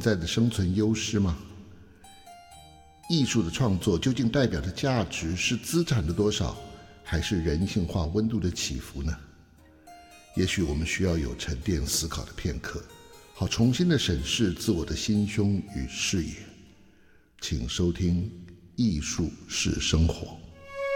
在的生存优势吗？艺术的创作究竟代表的价值是资产的多少，还是人性化温度的起伏呢？也许我们需要有沉淀思考的片刻，好重新的审视自我的心胸与视野。请收听艺术是生活。